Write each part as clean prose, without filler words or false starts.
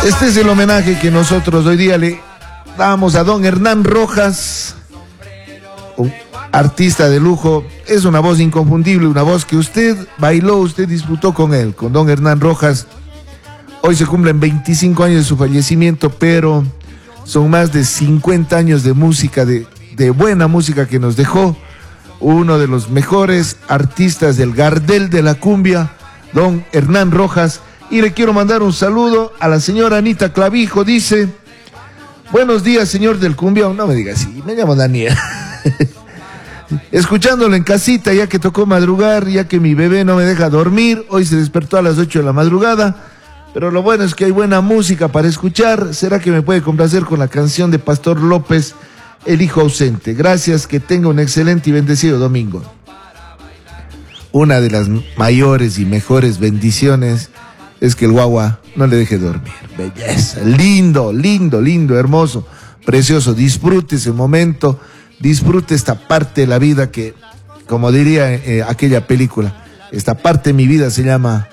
Este es el homenaje que nosotros hoy día le damos a don Hernán Rojas, un artista de lujo. Es una voz inconfundible, una voz que usted bailó, usted disfrutó con él, con don Hernán Rojas. Hoy se cumplen 25 años de su fallecimiento, pero son más de 50 años de música, de buena música que nos dejó. Uno de los mejores artistas del Gardel de la cumbia, don Hernán Rojas. Y le quiero mandar un saludo a la señora Anita Clavijo. Dice: buenos días, señor del cumbión. No me diga así, me llamo Daniel. Escuchándolo en casita, ya que tocó madrugar, ya que mi bebé no me deja dormir. Hoy se despertó a las 8 de la madrugada, pero lo bueno es que hay buena música para escuchar. ¿Será que me puede complacer con la canción de Pastor López, El Hijo Ausente? Gracias, que tenga un excelente y bendecido domingo. Una de las mayores y mejores bendiciones es que el guagua no le deje dormir. Belleza, lindo, lindo, lindo, hermoso, precioso. Disfrute ese momento, disfrute esta parte de la vida que, como diría aquella película, esta parte de mi vida se llama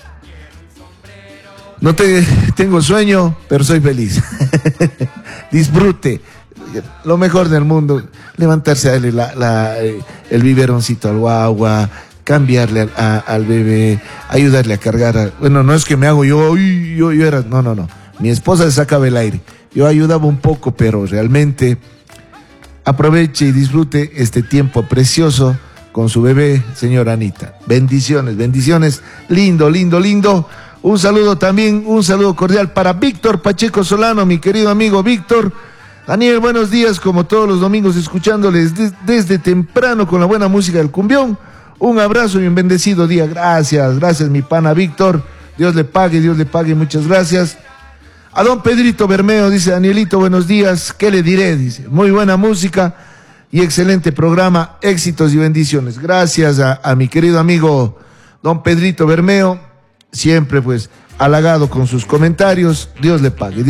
tengo sueño, pero soy feliz. Disfrute lo mejor del mundo, levantarse a darle el biberoncito al guagua, cambiarle al bebé, ayudarle a cargar. Bueno, no es que me hago yo era, no. Mi esposa se sacaba el aire. Yo ayudaba un poco, pero realmente aproveche y disfrute este tiempo precioso con su bebé, señora Anita. Bendiciones, bendiciones. Lindo, lindo, lindo. Un saludo también, un saludo cordial para Víctor Pacheco Solano, mi querido amigo Víctor. Daniel, buenos días, como todos los domingos, escuchándoles desde temprano con la buena música del cumbión. Un abrazo y un bendecido día. Gracias, gracias mi pana Víctor. Dios le pague, muchas gracias. A don Pedrito Bermeo, dice: Danielito, buenos días. ¿Qué le diré? Dice: muy buena música y excelente programa. Éxitos y bendiciones. Gracias a mi querido amigo don Pedrito Bermeo. Siempre pues halagado con sus comentarios. Dios le pague.